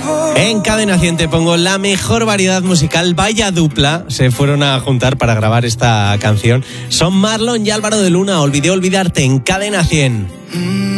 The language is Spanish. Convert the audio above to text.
En Cadena 100 te pongo la mejor variedad musical. Vaya dupla se fueron a juntar para grabar esta canción. Son Marlon y Álvaro de Luna. Olvidé olvidarte en Cadena 100.